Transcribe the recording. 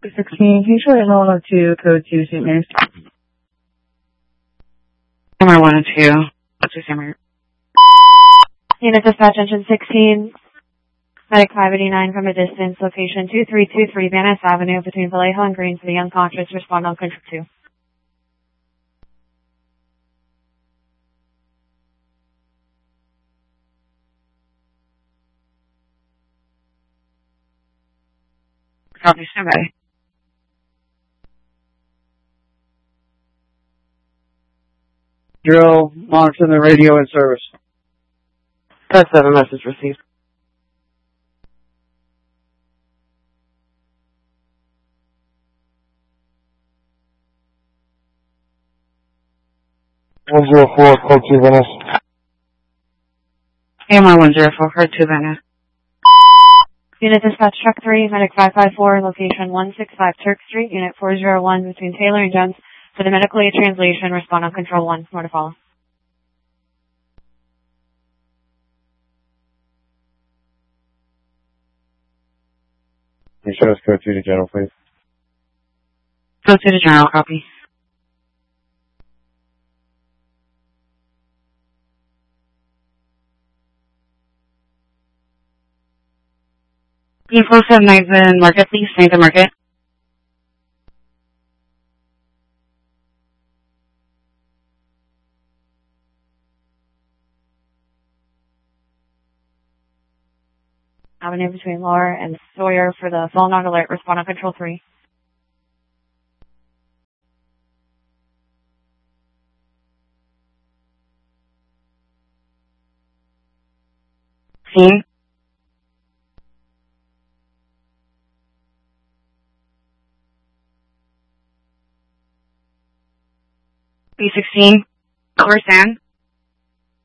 16, usually Illinois 2, code 2, St. Mary's. Number 1 and 2, code 2, St. Mary's. Unit dispatch engine 16, medic 589 from a distance, location 2323 Van Ness Avenue between Vallejo and Green for the unconscious, respond on control 2. Copy, stand by. Drill, monitor the radio in service. Code 7, message received. Code 2 Venice. AMR 104, code 2 Venice. Unit dispatch truck 3, medic 554, location 165 Turk Street, unit 401 between Taylor and Jones for the medical aid translation, respond on control 1, more to follow. Can you show us code 2 to general, please? Code 2 to general, copy. Info 7 Nathan Market, please. Nathan Market. Avenue between Laura and Sawyer for the phone on alert, respond on control 3. Scene. B16, overstand.